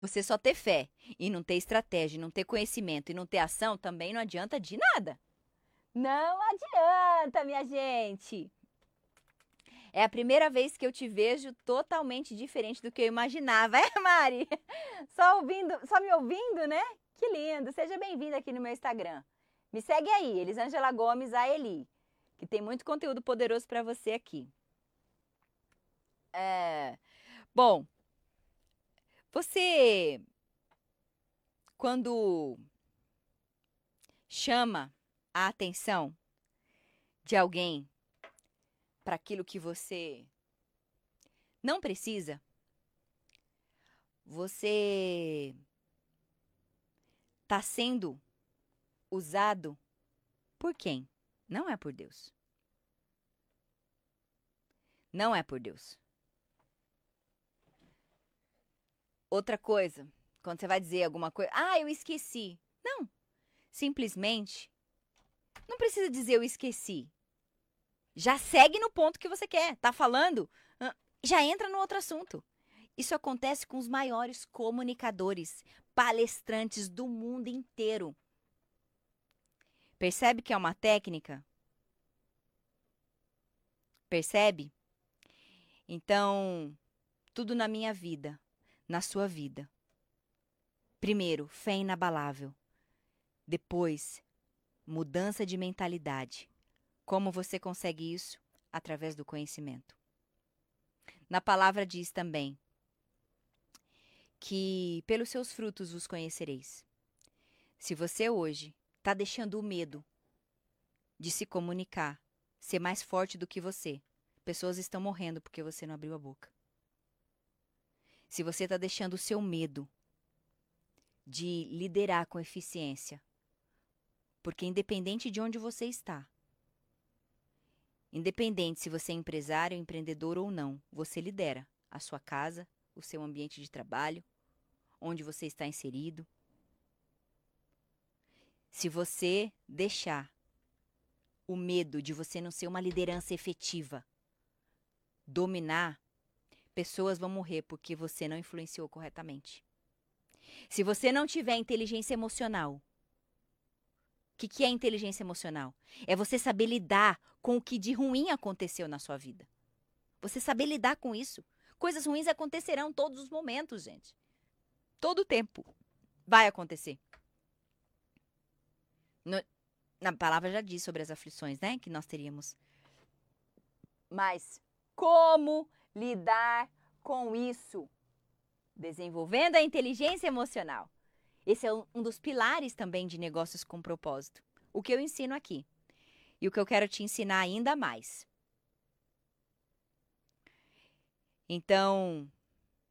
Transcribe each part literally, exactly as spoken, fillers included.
Você só ter fé e não ter estratégia, não ter conhecimento e não ter ação também não adianta de nada. Não adianta, minha gente. É a primeira vez que eu te vejo totalmente diferente do que eu imaginava, é, Mari? Só ouvindo, só me ouvindo, né? Que lindo. Seja bem-vinda aqui no meu Instagram. Me segue aí, Elisângela Gomes A Eli, que tem muito conteúdo poderoso para você aqui. É, bom, você quando chama a atenção de alguém para aquilo que você não precisa, você está sendo usado por quem? Não é por Deus. Não é por Deus. Outra coisa, quando você vai dizer alguma coisa, ah, eu esqueci. Não, simplesmente, não precisa dizer eu esqueci. Já segue no ponto que você quer. Tá falando? Já entra no outro assunto. Isso acontece com os maiores comunicadores, palestrantes do mundo inteiro. Percebe que é uma técnica? Percebe? Então, tudo na minha vida, na sua vida. Primeiro, fé inabalável. Depois, mudança de mentalidade. Como você consegue isso? Através do conhecimento. Na palavra diz também que pelos seus frutos os conhecereis. Se você hoje está deixando o medo de se comunicar ser mais forte do que você, pessoas estão morrendo porque você não abriu a boca. Se você está deixando o seu medo de liderar com eficiência, porque independente de onde você está, independente se você é empresário, empreendedor ou não, você lidera a sua casa, o seu ambiente de trabalho, onde você está inserido. Se você deixar o medo de você não ser uma liderança efetiva dominar, pessoas vão morrer porque você não influenciou corretamente. Se você não tiver inteligência emocional, o que, que é inteligência emocional? É você saber lidar com o que de ruim aconteceu na sua vida. Você saber lidar com isso. Coisas ruins acontecerão todos os momentos, gente. Todo o tempo vai acontecer. No, na palavra já diz sobre as aflições, né? Que nós teríamos. Mas como lidar com isso? Desenvolvendo a inteligência emocional. Esse é um dos pilares também de negócios com propósito. O que eu ensino aqui. E o que eu quero te ensinar ainda mais. Então,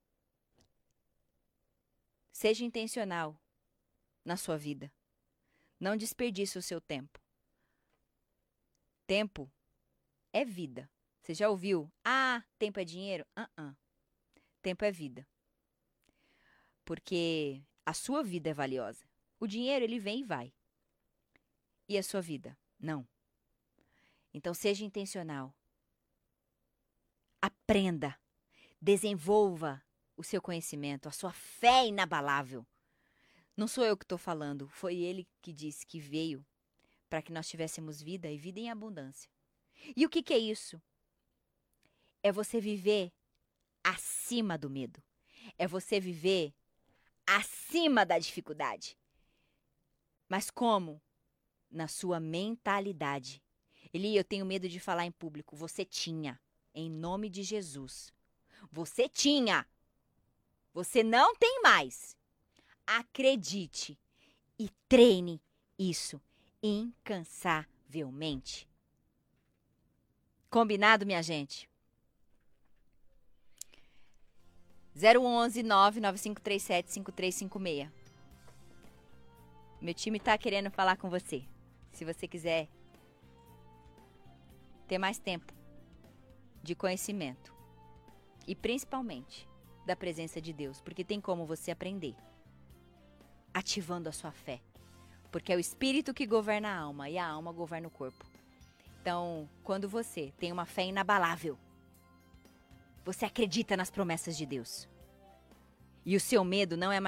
seja intencional na sua vida. Não desperdice o seu tempo. Tempo é vida. Você já ouviu? Ah, tempo é dinheiro? Uh-uh. Tempo é vida. Porque a sua vida é valiosa. O dinheiro, ele vem e vai. E a sua vida? Não. Então, seja intencional. Aprenda. Desenvolva o seu conhecimento, a sua fé inabalável. Não sou eu que estou falando, foi ele que disse que veio para que nós tivéssemos vida e vida em abundância. E o que, que é isso? É você viver acima do medo. É você viver acima da dificuldade. Mas como? Na sua mentalidade. Eli, eu tenho medo de falar em público. Você tinha, em nome de Jesus. Você tinha. Você não tem mais. Acredite e treine isso incansavelmente. Combinado, minha gente? zero onze nove nove cinco três sete cinco três cinco seis. Meu time tá querendo falar com você. Se você quiser ter mais tempo de conhecimento e principalmente da presença de Deus, porque tem como você aprender ativando a sua fé, porque é o espírito que governa a alma e a alma governa o corpo. Então, quando você tem uma fé inabalável, você acredita nas promessas de Deus. E o seu medo não é